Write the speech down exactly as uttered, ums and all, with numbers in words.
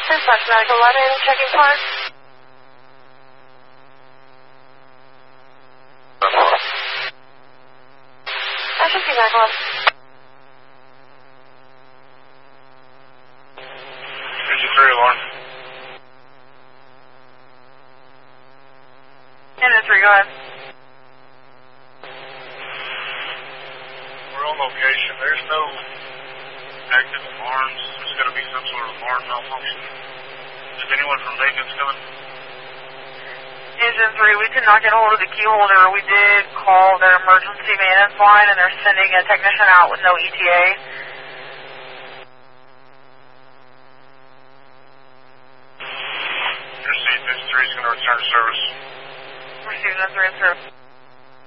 Dispatch Medical eleven, checking parts. S M P Medical eleven. fifty-three alarm. N O three, go ahead. We're on location. There's no active alarms. There's got to be some sort of alarm malfunction. Is anyone from Nathan's coming? Engine three, we did not get a hold of the key holder. We did call their emergency maintenance line, and they're sending a technician out with no E T A. Your seat, this three is going to return to service. Receiving that three in service.